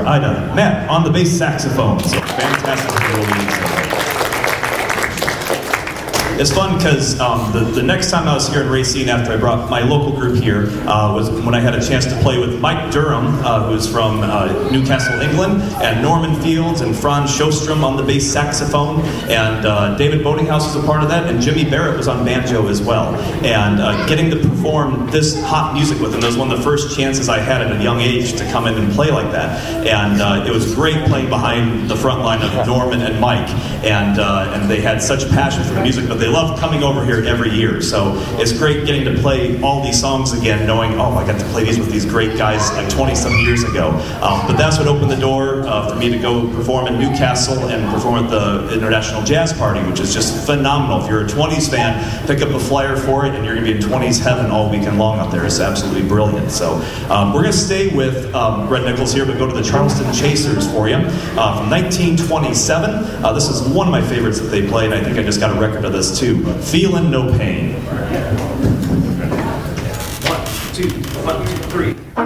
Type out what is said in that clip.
Ida. Matt on the bass saxophone. So fantastic. It's fun because the next time I was here in Racine after I brought my local group here was when I had a chance to play with Mike Durham, who's from Newcastle, England, and Norman Fields and Franz Sjostrom on the bass saxophone, and David Boatinghouse was a part of that, and Jimmy Barrett was on banjo as well. And getting to perform this hot music with them, that was one of the first chances I had at a young age to come in and play like that. And it was great playing behind the front line of Norman and Mike, and they had such passion for the music, but they loved coming over here every year. So it's great getting to play all these songs again, knowing, oh, I got to play these with these great guys like 20-some years ago. But that's what opened the door for me to go perform in Newcastle and perform at the International Jazz Party, which is just phenomenal. If you're a 20s fan, pick up a flyer for it, and you're going to be in 20s heaven all weekend long out there. It's absolutely brilliant. So we're going to stay with Red Nichols here, but go to the Charleston Chasers for you. From 1927, this is one of my favorites that they play, and I think I just got a record of this too. Feelin' No Pain. 1, 2, 1, 2, 3.